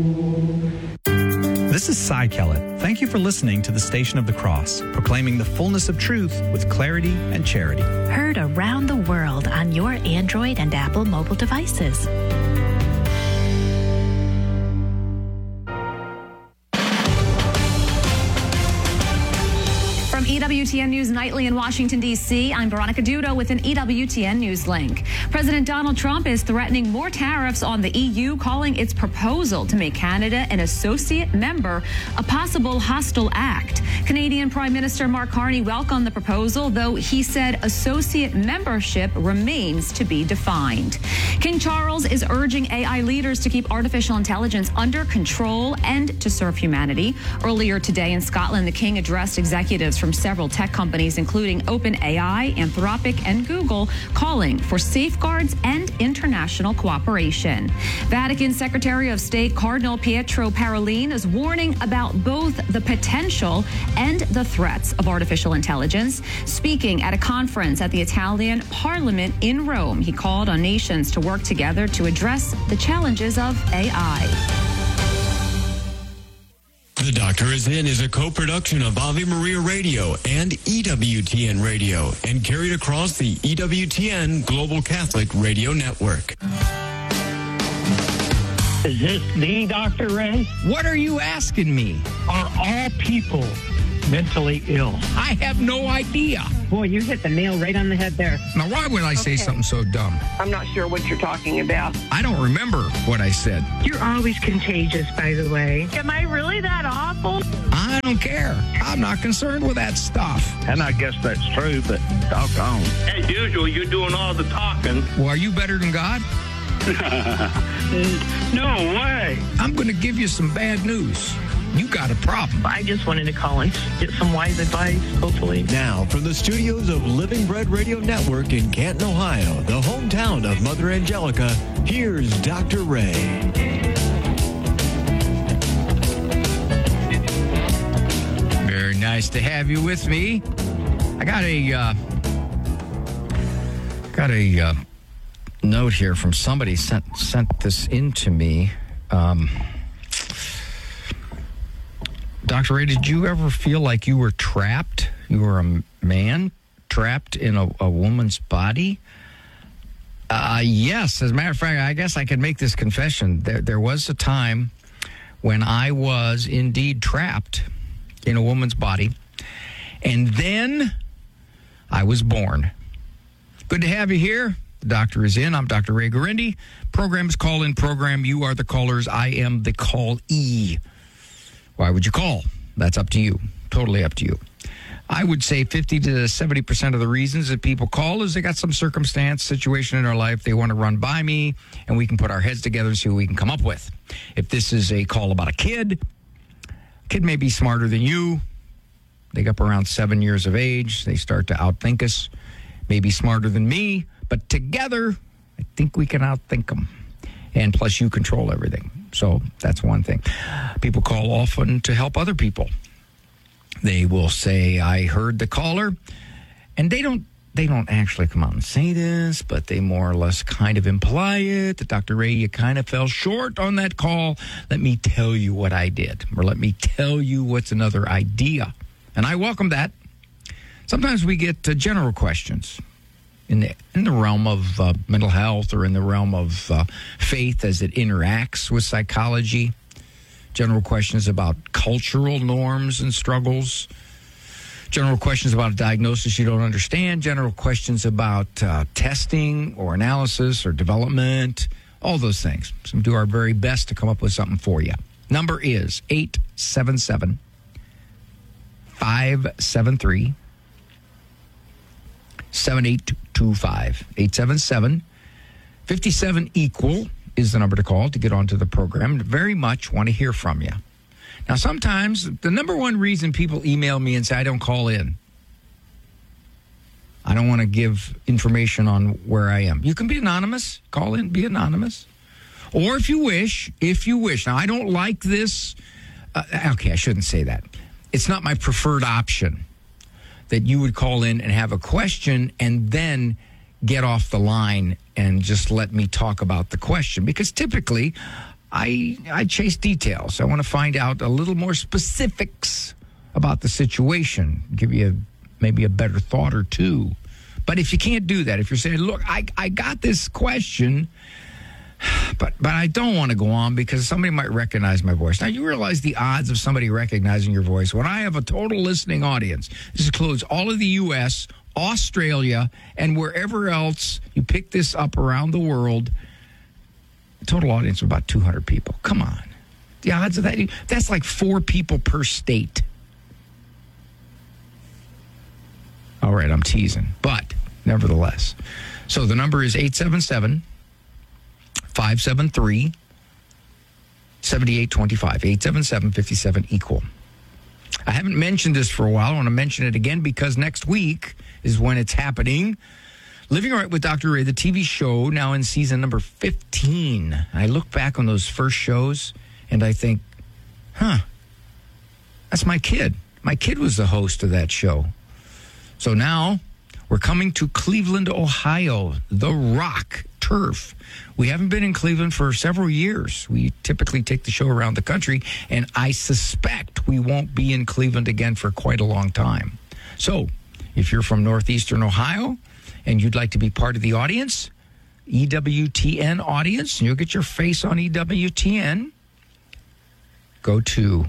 This is Cy Kellett. Thank you for listening to the Station of the Cross, proclaiming the fullness of truth with clarity and charity. Heard around the world on your Android and Apple mobile devices. From EWTN News Nightly in Washington, D.C., I'm Veronica Dudo with an EWTN News link. President Donald Trump is threatening more tariffs on the EU, calling its proposal to make Canada an associate member a possible hostile act. Canadian Prime Minister Mark Carney welcomed the proposal, though he said associate membership remains to be defined. King Charles is urging AI leaders to keep artificial intelligence under control and to serve humanity. Earlier today in Scotland, the King addressed executives from several tech companies, including OpenAI, Anthropic, and Google, calling for safeguards and international cooperation. Vatican Secretary of State Cardinal Pietro Parolin is warning about both the potential and the threats of artificial intelligence. Speaking at a conference at the Italian Parliament in Rome, he called on nations to work together to address the challenges of AI. The Doctor Is In is a co-production of Ave Maria Radio and EWTN Radio and carried across the EWTN Global Catholic Radio Network. Is this the Dr. Ray? What are you asking me? Are all people mentally ill? I have no idea. Boy, you hit the nail right on the head there. Now, why would I say something so dumb? I'm not sure what you're talking about. I don't remember what I said. You're always contagious, by the way. Am I really that awful? I don't care. I'm not concerned with that stuff. And I guess that's true, but doggone. As usual, you're doing all the talking. Well, are you better than God? No way. I'm going to give you some bad news. You got a problem. I just wanted to call and get some wise advice, hopefully. Now, from the studios of Living Bread Radio Network in Canton, Ohio, the hometown of Mother Angelica, here's Dr. Ray. Very nice to have you with me. I got a note here from somebody sent this in to me. Dr. Ray, did you ever feel like you were trapped? You were a man trapped in a woman's body? Yes. As a matter of fact, I guess I could make this confession. There was a time when I was indeed trapped in a woman's body, and then I was born. Good to have you here. The Doctor Is In. I'm Dr. Ray Guarendi. Program is Call-In Program. You are the callers. I am the call-E. Why would you call? That's up to you. Totally up to you. I would say 50 to 70% of the reasons that people call is they got some circumstance, situation in their life they want to run by me, and we can put our heads together and see what we can come up with. If this is a call about a kid may be smarter than you. They get up around 7 years of age. They start to outthink us. Maybe smarter than me, but together, I think we can outthink them. And plus, you control everything. So that's one thing. People call often to help other people. They will say, I heard the caller. And they don't actually come out and say this, but they more or less kind of imply it. That Dr. Ray, you kind of fell short on that call. Let me tell you what I did. Or let me tell you what's another idea. And I welcome that. Sometimes we get general questions in the realm of mental health or in the realm of faith as it interacts with psychology. General questions about cultural norms and struggles. General questions about a diagnosis you don't understand. General questions about testing or analysis or development. All those things. So we do our very best to come up with something for you. Number is 877-573. 7825 877-57 equal is the number to call to get onto the program. Very much want to hear from you. Now, sometimes the number one reason people email me and say I don't call in, I don't want to give information on where I am. You can be anonymous. Call in, be anonymous. Or if you wish. Now, I don't like this. Okay, I shouldn't say that. It's not my preferred option that you would call in and have a question and then get off the line and just let me talk about the question. Because typically, I chase details. I want to find out a little more specifics about the situation, give you maybe a better thought or two. But if you can't do that, if you're saying, look, I got this question, but I don't want to go on because somebody might recognize my voice. Now, you realize the odds of somebody recognizing your voice. When I have a total listening audience, this includes all of the U.S., Australia, and wherever else you pick this up around the world, total audience of about 200 people. Come on. The odds of that, that's like 4 people per state. All right, I'm teasing, but nevertheless. So the number is 877-573-7825, 877-57-EQUAL. I haven't mentioned this for a while. I want to mention it again because next week is when it's happening. Living Right with Dr. Ray, the TV show, now in season number 15. I look back on those first shows and I think, that's my kid. My kid was the host of that show. So now we're coming to Cleveland, Ohio, the Rock Turf. We haven't been in Cleveland for several years. We typically take the show around the country, and I suspect we won't be in Cleveland again for quite a long time. So if you're from northeastern Ohio and you'd like to be part of the audience, EWTN audience, and you'll get your face on EWTN, go to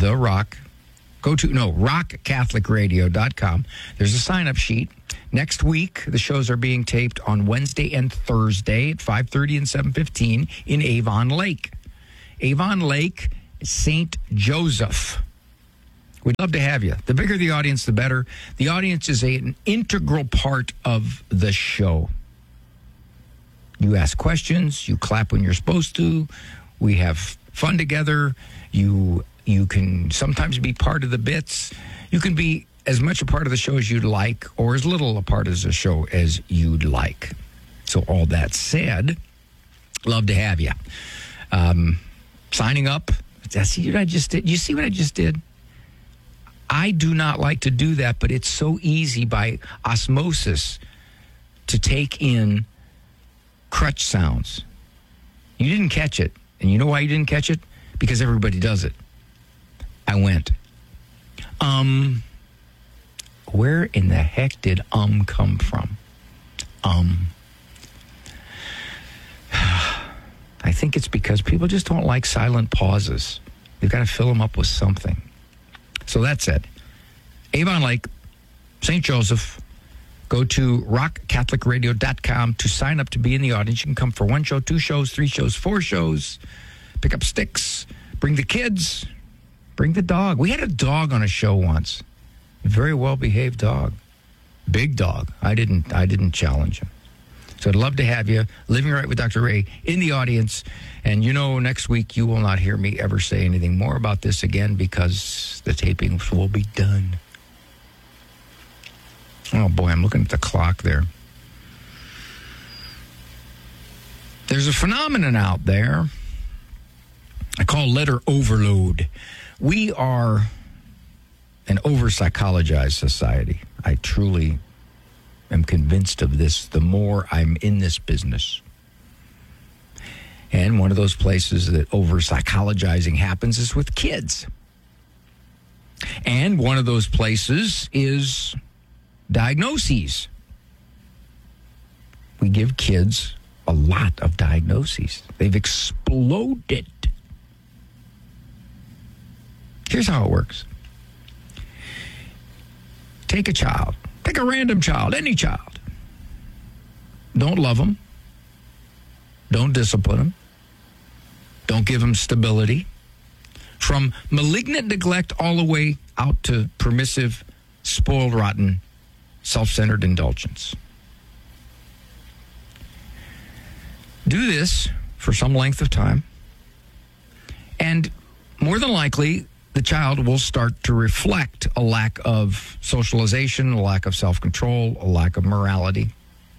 rockcatholicradio.com. There's a sign-up sheet. Next week, the shows are being taped on Wednesday and Thursday at 5:30 and 7:15 in Avon Lake. Avon Lake, St. Joseph. We'd love to have you. The bigger the audience, the better. The audience is an integral part of the show. You ask questions. You clap when you're supposed to. We have fun together. You can sometimes be part of the bits. You can be as much a part of the show as you'd like or as little a part of the show as you'd like. So all that said, love to have you. Signing up. See what I just did? You see what I just did? I do not like to do that, but it's so easy by osmosis to take in crutch sounds. You didn't catch it. And you know why you didn't catch it? Because everybody does it. I went, where in the heck did come from? I think it's because people just don't like silent pauses. You've got to fill them up with something. So that's it. Avon Lake, St. Joseph. Go to rockcatholicradio.com to sign up to be in the audience. You can come for 1 show, 2 shows, 3 shows, 4 shows. Pick up sticks. Bring the kids. Bring the dog. We had a dog on a show once. A very well-behaved dog. Big dog. I didn't challenge him. So I'd love to have you, Living Right with Dr. Ray, in the audience. And you know, next week you will not hear me ever say anything more about this again because the tapings will be done. Oh, boy, I'm looking at the clock there. There's a phenomenon out there I call letter overload. We are an over-psychologized society. I truly am convinced of this the more I'm in this business. And one of those places that over-psychologizing happens is with kids. And one of those places is diagnoses. We give kids a lot of diagnoses. They've exploded. Here's how it works. Take a child. Take a random child, any child. Don't love them. Don't discipline them. Don't give them stability. From malignant neglect all the way out to permissive, spoiled, rotten, self-centered indulgence. Do this for some length of time, and more than likely, the child will start to reflect a lack of socialization, a lack of self-control, a lack of morality.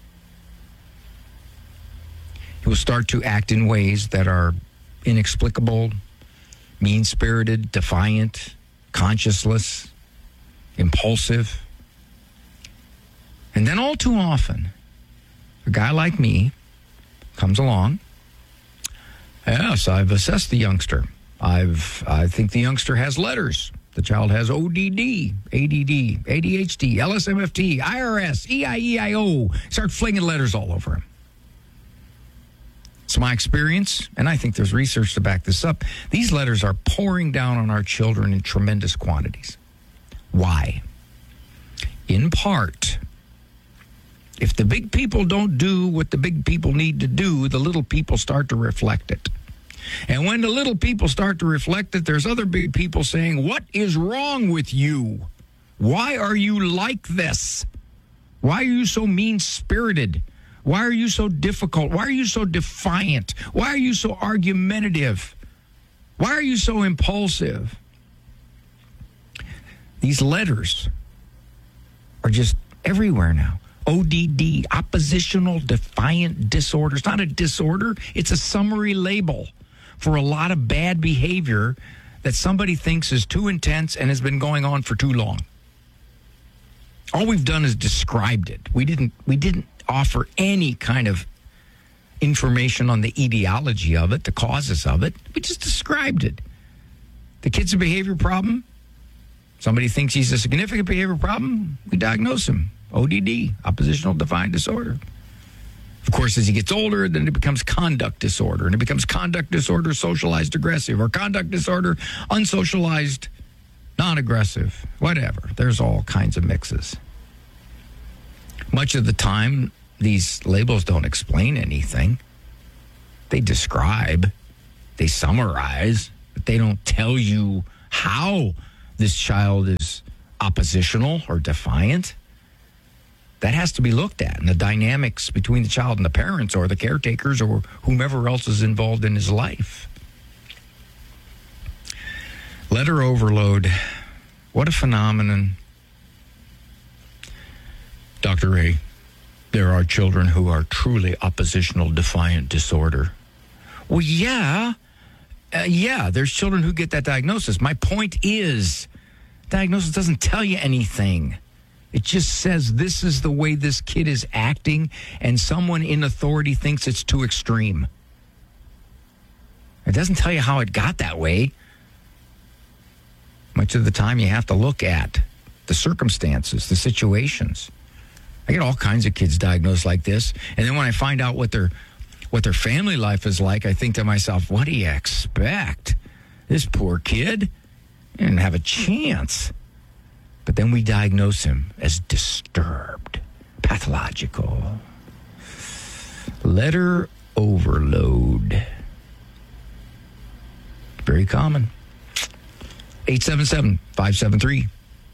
He will start to act in ways that are inexplicable, mean-spirited, defiant, conscienceless, impulsive. And then all too often, a guy like me comes along, Yes, I've assessed the youngster. I think the youngster has letters. The child has ODD, ADD, ADHD, LSMFT, IRS, EIEIO. Start flinging letters all over him. It's my experience, and I think there's research to back this up. These letters are pouring down on our children in tremendous quantities. Why? In part, if the big people don't do what the big people need to do, the little people start to reflect it. And when the little people start to reflect it, there's other big people saying, what is wrong with you? Why are you like this? Why are you so mean-spirited? Why are you so difficult? Why are you so defiant? Why are you so argumentative? Why are you so impulsive? These letters are just everywhere now. ODD, oppositional defiant disorder. It's not a disorder. It's a summary label for a lot of bad behavior that somebody thinks is too intense and has been going on for too long. All we've done is described it. We didn't offer any kind of information on the etiology of it, the causes of it. We just described it. The kid's a behavior problem. Somebody thinks he's a significant behavior problem. We diagnose him. ODD, oppositional defiant disorder. Of course, as he gets older, then it becomes conduct disorder. And it becomes conduct disorder, socialized aggressive, or conduct disorder, unsocialized, non-aggressive, whatever. There's all kinds of mixes. Much of the time, these labels don't explain anything. They describe, they summarize, but they don't tell you how this child is oppositional or defiant. That has to be looked at, and the dynamics between the child and the parents or the caretakers or whomever else is involved in his life. Letter overload. What a phenomenon. Dr. Ray, there are children who are truly oppositional defiant disorder. Well, yeah, there's children who get that diagnosis. My point is, diagnosis doesn't tell you anything. It just says this is the way this kid is acting, and someone in authority thinks it's too extreme. It doesn't tell you how it got that way. Much of the time you have to look at the circumstances, the situations. I get all kinds of kids diagnosed like this, and then when I find out what their family life is like, I think to myself, what do you expect? This poor kid didn't have a chance. But then we diagnose him as disturbed, pathological. Letter overload. Very common. 877-573-7825,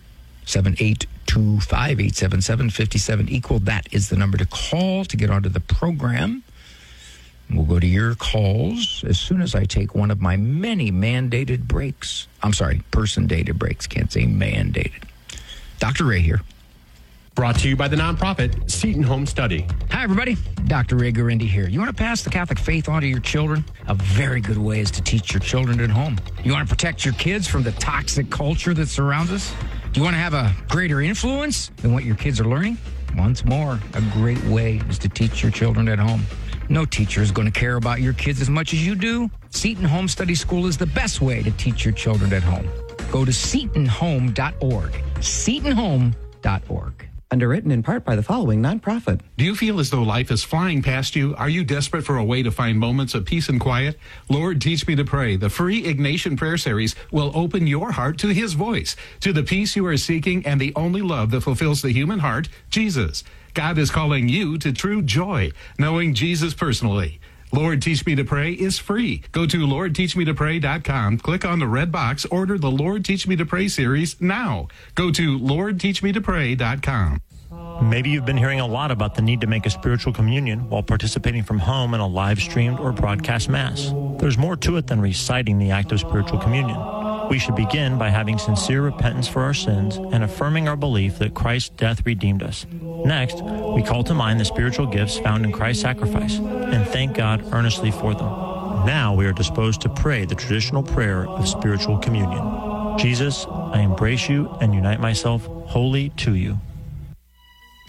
877-57-EQUAL. That is the number to call to get onto the program. We'll go to your calls as soon as I take one of my many mandated breaks. I'm sorry, person-dated breaks. Can't say mandated. Dr. Ray here. Brought to you by the nonprofit Seton Home Study. Hi, everybody. Dr. Ray Guarendi here. You want to pass the Catholic faith on to your children? A very good way is to teach your children at home. You want to protect your kids from the toxic culture that surrounds us? Do you want to have a greater influence than what your kids are learning? Once more, a great way is to teach your children at home. No teacher is going to care about your kids as much as you do. Seton Home Study School is the best way to teach your children at home. Go to SetonHome.org. SetonHome.org. Underwritten in part by the following nonprofit. Do you feel as though life is flying past you? Are you desperate for a way to find moments of peace and quiet? Lord, Teach Me to Pray, the free Ignatian prayer series, will open your heart to His voice, to the peace you are seeking and the only love that fulfills the human heart, Jesus. God is calling you to true joy, knowing Jesus personally. Lord, Teach Me to Pray is free. Go to LordTeachMeToPray.com, click on the red box, order the Lord Teach Me to Pray series now. Go to LordTeachMeToPray.com. Maybe you've been hearing a lot about the need to make a spiritual communion while participating from home in a live-streamed or broadcast Mass. There's more to it than reciting the act of spiritual communion. We should begin by having sincere repentance for our sins and affirming our belief that Christ's death redeemed us. Next, we call to mind the spiritual gifts found in Christ's sacrifice and thank God earnestly for them. Now we are disposed to pray the traditional prayer of spiritual communion. Jesus, I embrace you and unite myself wholly to you.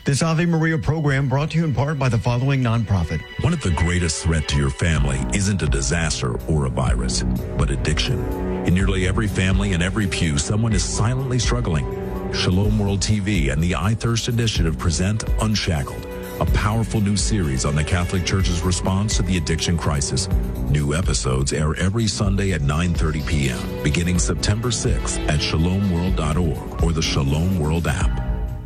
This Ave Maria program brought to you in part by the following nonprofit. One of the greatest threats to your family isn't a disaster or a virus, but addiction. In nearly every family and every pew, someone is silently struggling. Shalom World TV and the iThirst Initiative present Unshackled, a powerful new series on the Catholic Church's response to the addiction crisis. New episodes air every Sunday at 9:30 p.m., beginning September 6th at shalomworld.org or the Shalom World app.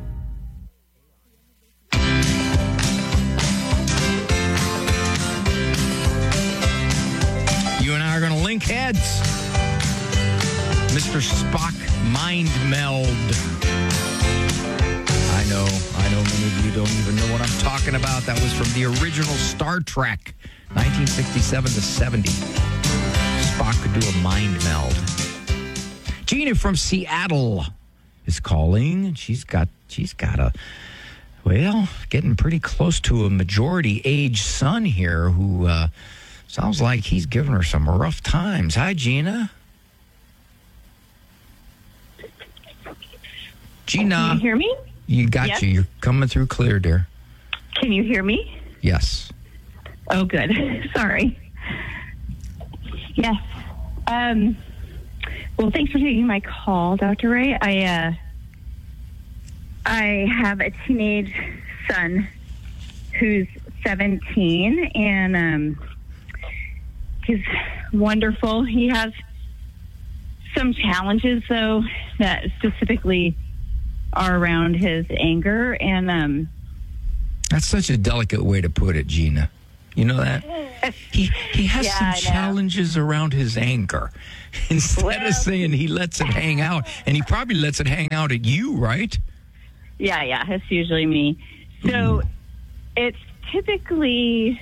You and I are going to link heads. Mr. Spock mind meld. I know many of you don't even know what I'm talking about. That was from the original Star Trek, 1967 to 70. Spock could do a mind meld. Gina from Seattle is calling. She's got a, well, getting pretty close to a majority age son here who sounds like he's giving her some rough times. Hi, Gina. Gina. Can you hear me? You got Yes. you. You're coming through clear, dear. Can you hear me? Yes. Oh, good. Sorry. Yes. Well, thanks for taking my call, Dr. Ray. I have a teenage son who's 17, and he's wonderful. He has some challenges, though, that specifically are around his anger, and That's such a delicate way to put it, Gina. You know that? He has some challenges around his anger. Instead of saying he lets it hang out, and he probably lets it hang out at you, right? Yeah, it's usually me. So it's typically,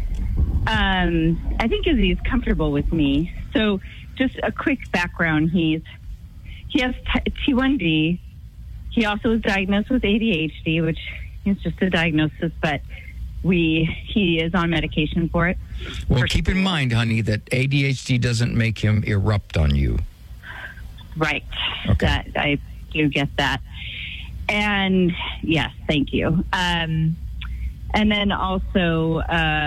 I think, because he's comfortable with me. So just a quick background: he has T1D. He also was diagnosed with ADHD, which is just a diagnosis, but he is on medication for it. Well, keep in mind, honey, that ADHD doesn't make him erupt on you. Right. Okay. That I do get that. And yes, thank you. And then also,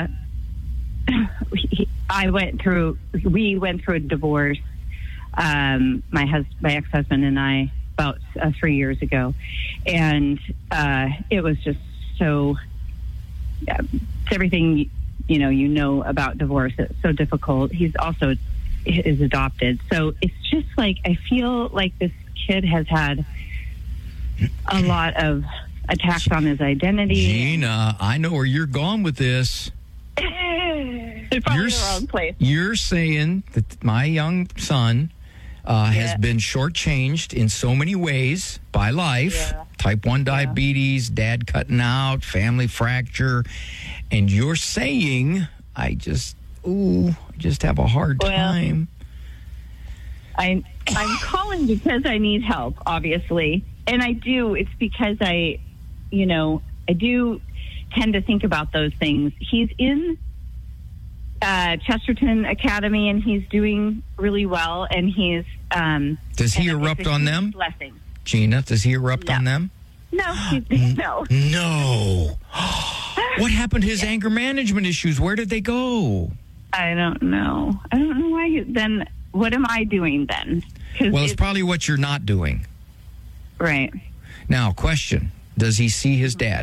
we went through a divorce. My ex-husband and I, about 3 years ago, and it was just so. It's everything you know about divorce. It's so difficult. He's also is adopted, so it's just like I feel like this kid has had a lot of attacks on his identity. Gina, I know where you're going with this. It's probably the wrong place. You're saying that my young son has been shortchanged in so many ways by life. Yeah. Type 1 diabetes, dad cutting out, family fracture. And you're saying, I just have a hard time. I'm calling because I need help, obviously. And I do. It's because I do tend to think about those things. He's in Chesterton Academy, and he's doing really well. And he's does he erupt on them? Blessing. Gina, does he erupt on them? No, no. No. What happened to his anger management issues? Where did they go? I don't know. I don't know why. Then what am I doing then? Well, it's probably what you're not doing. Right. Now, question. Does he see his dad?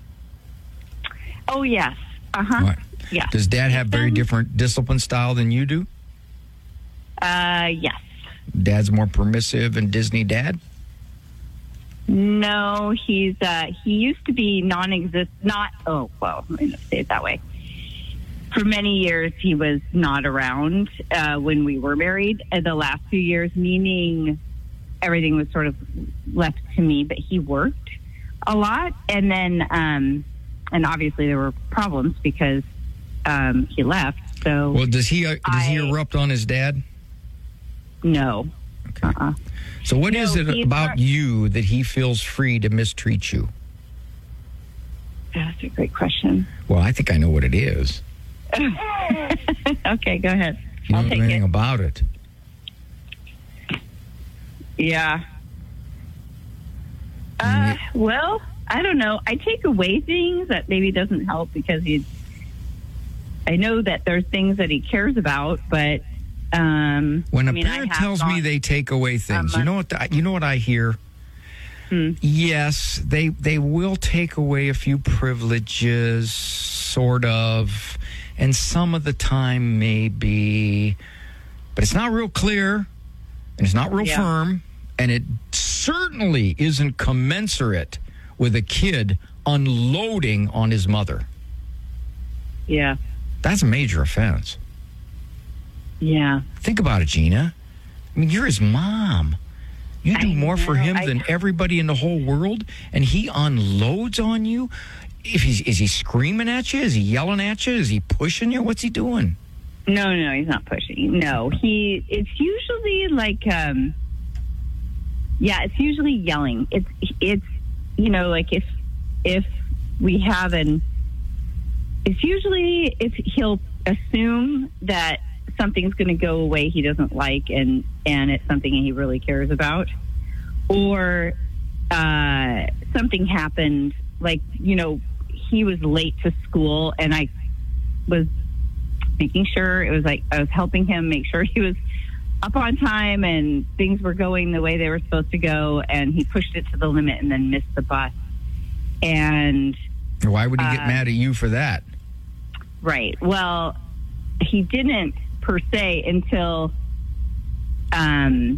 Oh, yes. Uh-huh. Right. Yeah. Does dad have very different discipline style than you do? Yes. Dad's more permissive and Disney dad? No, he used to be let me not say it that way. For many years, he was not around when we were married. The last few years, meaning everything was sort of left to me, but he worked a lot. And then, and obviously there were problems because he left. So, well, does he erupt on his dad? No. Okay. So what is it about you that he feels free to mistreat you? That's a great question. Well, I think I know what it is. Okay, go ahead. You don't know anything about it. Yeah. Well, I don't know. I take away things that maybe doesn't help because I know that there's things that he cares about, but when a parent tells me they take away things, you know what I hear? Yes, they will take away a few privileges, sort of, and some of the time maybe, but it's not real clear, and it's not real firm, and it certainly isn't commensurate with a kid unloading on his mother. Yeah. That's a major offense. Yeah. Think about it, Gina. I mean, you're his mom. You do more for him than everybody in the whole world, and he unloads on you? Is he screaming at you? Is he yelling at you? Is he pushing you? What's he doing? No, he's not pushing. No, it's usually like, it's usually yelling. It's like if we have it's usually if he'll assume that something's going to go away he doesn't like and it's something he really cares about, or something happened, like he was late to school and I was making sure, it was like I was helping him make sure he was up on time and things were going the way they were supposed to go, and he pushed it to the limit and then missed the bus. And why would he get mad at you for that? Right. Well, he didn't per se until I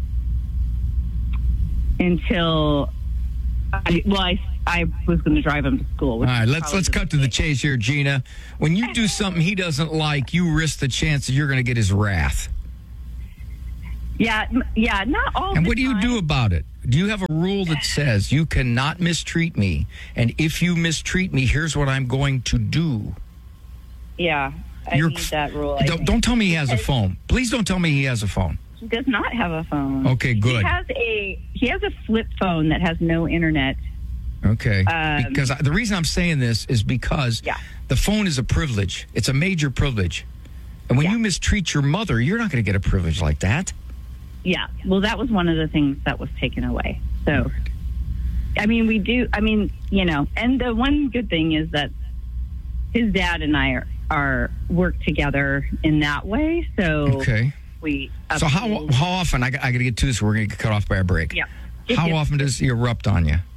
was going to drive him to school. All right, let's cut to the chase here, Gina. When you do something he doesn't like, you risk the chance that you're going to get his wrath. Yeah, not all the time. And what do you do about it? Do you have a rule that says you cannot mistreat me, and if you mistreat me, here's what I'm going to do? Yeah, I need that rule. Don't tell me he has a phone. Please don't tell me he has a phone. He does not have a phone. Okay, good. He has a flip phone that has no internet. Okay, because the reason I'm saying this is because the phone is a privilege. It's a major privilege. And when you mistreat your mother, you're not going to get a privilege like that. Yeah, well, that was one of the things that was taken away. So, and the one good thing is that his dad and I are work together in that way. So, So how often, I got to get to this, we're going to get cut off by a break. Yeah. How often does he erupt on you?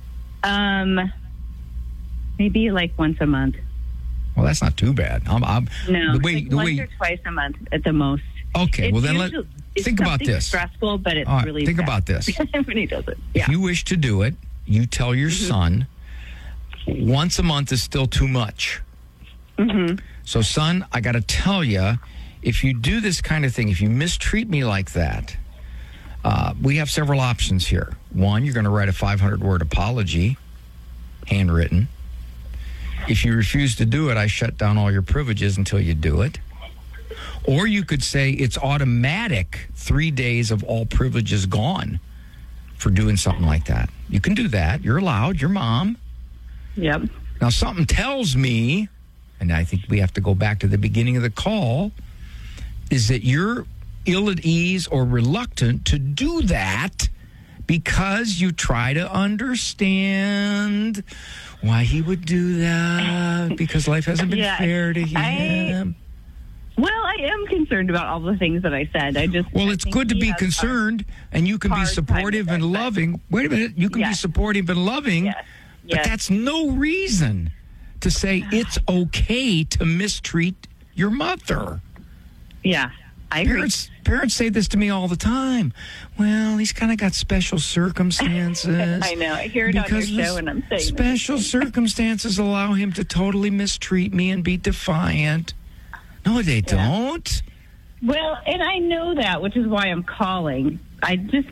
Maybe like once a month. Well, that's not too bad. Once or twice a month at the most. Okay, well then think about this. It's stressful, but it's really think about this. when he does it. Yeah. If you wish to do it, you tell your son once a month is still too much. Mm-hmm. So, son, I got to tell you, if you do this kind of thing, if you mistreat me like that, we have several options here. One, you're going to write a 500-word apology, handwritten. If you refuse to do it, I shut down all your privileges until you do it. Or you could say it's automatic, 3 days of all privileges gone for doing something like that. You can do that. You're allowed. You're mom. Yep. Now, something tells me, and I think we have to go back to the beginning of the call, is that you're ill at ease or reluctant to do that because you try to understand why he would do that, because life hasn't been fair to him. I am concerned about all the things that I said. It's good to be concerned, and you can be supportive and loving. Wait a minute. You can be supportive and loving, but that's no reason to say it's okay to mistreat your mother. Yeah, I agree. Parents say this to me all the time. Well, he's kind of got special circumstances. I know. I hear it on your show, and I'm saying special circumstances allow him to totally mistreat me and be defiant. No, they don't. Well, and I know that, which is why I'm calling. I just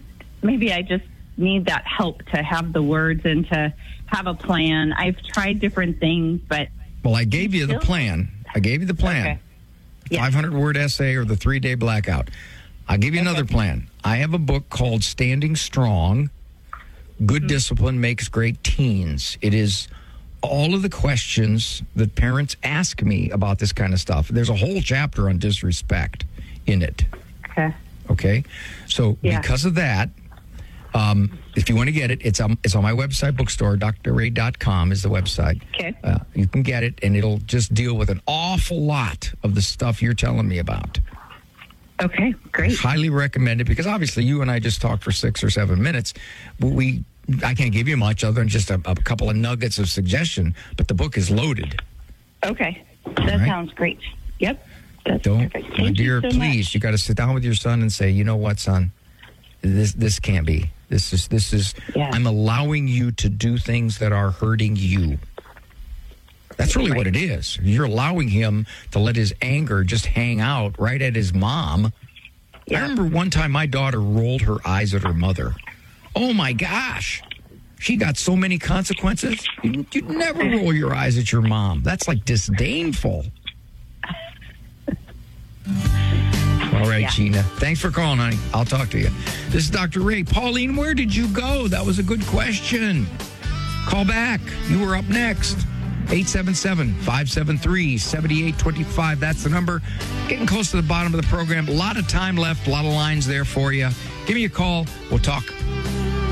need that help to have the words and to have a plan. I've tried different things, but... Well, I gave you the plan. Okay. 500-word essay or the 3-day blackout. I'll give you another plan. I have a book called Standing Strong, Good Discipline Makes Great Teens. It is all of the questions that parents ask me about this kind of stuff. There's a whole chapter on disrespect in it. Okay. Okay? So because of that, If you want to get it, it's on my website, bookstore. drray.com is the website. Okay. You can get it, and it'll just deal with an awful lot of the stuff you're telling me about. Okay, great. I highly recommend it because obviously you and I just talked for 6 or 7 minutes. I can't give you much other than just a couple of nuggets of suggestion, but the book is loaded. Okay, that sounds great. Yep, that's perfect. My dear, please, much. you got to sit down with your son and say, you know what, son, this can't be. This is. Yeah. I'm allowing you to do things that are hurting you. That's really what it is. You're allowing him to let his anger just hang out right at his mom. Yeah. I remember one time my daughter rolled her eyes at her mother. Oh, my gosh. She got so many consequences. You'd never roll your eyes at your mom. That's like disdainful. All right, Gina. Thanks for calling, honey. I'll talk to you. This is Dr. Ray. Pauline, where did you go? That was a good question. Call back. You were up next. 877-573-7825. That's the number. Getting close to the bottom of the program. A lot of time left. A lot of lines there for you. Give me a call. We'll talk.